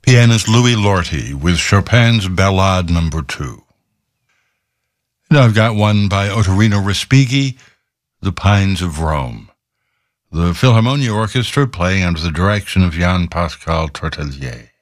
pianist Louis Lorty with Chopin's Ballade No. 2. And I've got one by Ottorino Respighi, The Pines of Rome. The Philharmonia Orchestra playing under the direction of Jan Pascal Tortelier.